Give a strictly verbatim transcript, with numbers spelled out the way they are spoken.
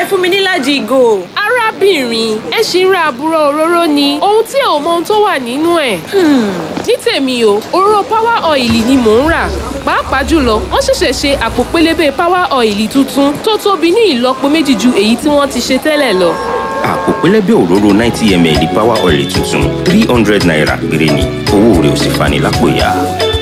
fún mi nílàjì ìgò. Arábìnrin, ẹ ṣì ń ra àbúrò òróró ni. Ohun tí ò mọ ohun tó wà nínú ẹ̀. Ní tèmi o, òróró Power Oil ni mò ń rà. Pàápàá jùlọ, wọ́n ṣẹ̀ṣẹ̀ ṣe àpò pélébé Power Oil tuntun tó tóbi ní ìlọ́po méjì ju èyí tí wọ́n ti ṣe tẹ́lẹ̀ lọ. Àpò pélébé òróró ninety milliliters Power Oil tuntun three hundred naira péré ni. Owó rẹ̀ ò sì fani lápò ya.